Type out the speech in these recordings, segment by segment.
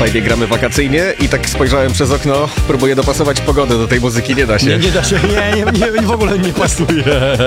Fajnie gramy wakacyjnie i tak spojrzałem przez okno, próbuję dopasować pogodę do tej muzyki, nie da się. Nie da się, nie, w ogóle nie pasuje.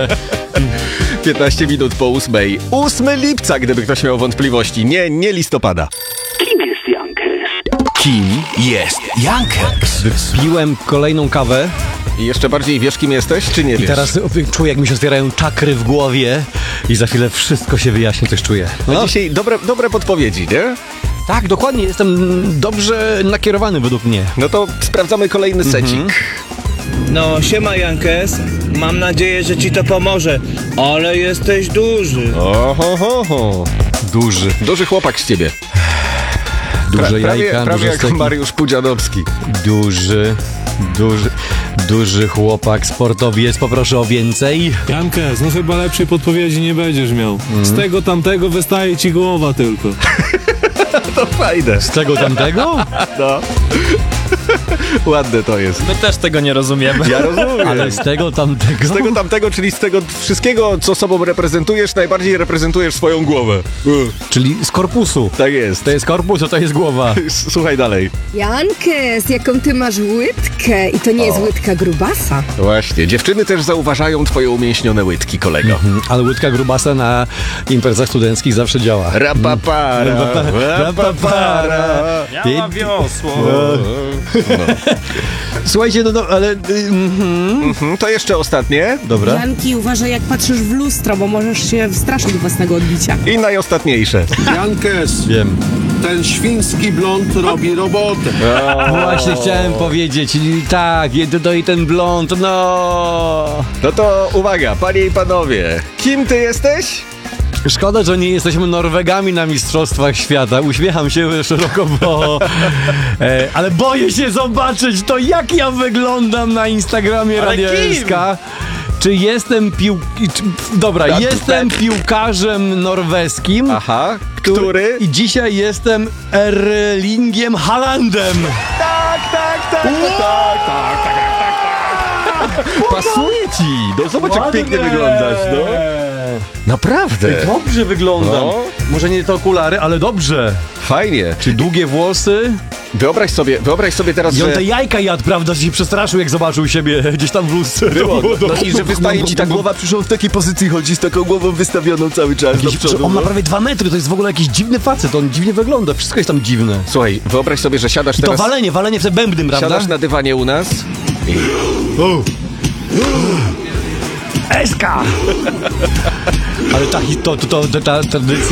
15 minut po 8. 8 lipca, gdyby ktoś miał wątpliwości. Nie listopada. Kim jest Jankes? Kim jest Jankes? Wypiłem kolejną kawę I jeszcze bardziej wiesz, kim jesteś, czy nie wiesz? i teraz czuję, jak mi się otwierają czakry w głowie i za chwilę wszystko się wyjaśni, coś czuję. No dzisiaj dobre podpowiedzi, nie? Tak, dokładnie, jestem dobrze nakierowany według mnie. No to sprawdzamy kolejny secik. No, siema Jankes. Mam nadzieję, że ci to pomoże. Ale jesteś duży. Oho. Duży chłopak z ciebie. Duże jajka, prawie duże jak steki. Mariusz Pudzianowski. Duży chłopak, sportowiec, poproszę o więcej. Jankes, no chyba lepszej podpowiedzi nie będziesz miał. Z tego tamtego wystaje ci głowa tylko. To fajne. Z tego tamtego? No. Ładne to jest. My też tego nie rozumiemy. Ja rozumiem. Ale z tego tamtego? Z tego tamtego, czyli z tego wszystkiego, co sobą reprezentujesz, najbardziej reprezentujesz swoją głowę. Czyli z korpusu. Tak jest. To jest korpus, a to jest głowa. Słuchaj dalej. Jankes, jaką ty masz łydkę i to nie jest łydka grubasa. Właśnie, dziewczyny też zauważają twoje umięśnione łydki, kolego. Ale łydka grubasa na imprezach studenckich zawsze działa. Rapapara. Miała wiosło. Słuchajcie, no ale... To jeszcze ostatnie. Dobra. Janki, uważaj jak patrzysz w lustro, bo możesz się wstraszyć własnego odbicia. I najostatniejsze. Jankes, Wiem. ten świński blond robi robotę. Właśnie chciałem powiedzieć, tak, i ten blond, no... No to uwaga, panie i panowie. Kim ty jesteś? Szkoda, że nie jesteśmy Norwegami na Mistrzostwach Świata. Uśmiecham się szeroko, bo... ale boję się zobaczyć to, jak ja wyglądam na Instagramie Ale Radia kim? SK. Czy jestem jestem piłkarzem norweskim. Aha, który? I dzisiaj jestem Erlingiem Haalandem. Pasuje ci. No zobacz, jak pięknie wyglądasz, no. Naprawdę. Dobrze wyglądam. No. Może nie te okulary, ale dobrze. Fajnie. Czy długie włosy? Wyobraź sobie teraz, I on że... te jajka jadł, prawda, że się przestraszył, jak zobaczył siebie gdzieś tam w lustrze. No i że wystaje ci ta głowa, przyszło w takiej pozycji, chodzi z taką głową wystawioną cały czas do przodu. On ma no. prawie 2 metry, to jest w ogóle jakiś dziwny facet, on dziwnie wygląda, wszystko jest tam dziwne. Słuchaj, wyobraź sobie, że siadasz I to teraz... walenie w te bębnym, prawda? Siadasz na dywanie u nas i... Eska! Ale ta tradycja